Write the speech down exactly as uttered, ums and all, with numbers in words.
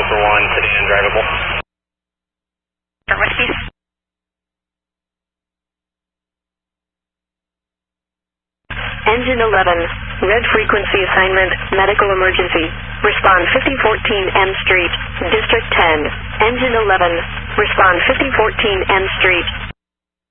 for one, sedan drivable. Whiskey. Engine eleven, red frequency assignment, medical emergency. Respond fifty fourteen M Street, District ten. Engine eleven, respond fifty fourteen M Street,